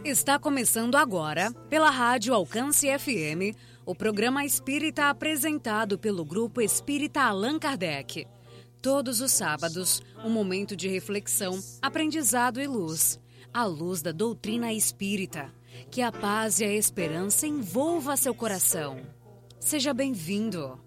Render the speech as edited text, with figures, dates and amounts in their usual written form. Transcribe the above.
Está começando agora, pela Rádio Alcance FM, o programa Espírita apresentado pelo Grupo Espírita Allan Kardec. Todos os sábados, um momento de reflexão, aprendizado e luz. À luz da doutrina espírita. Que a paz e a esperança envolva seu coração. Seja bem-vindo.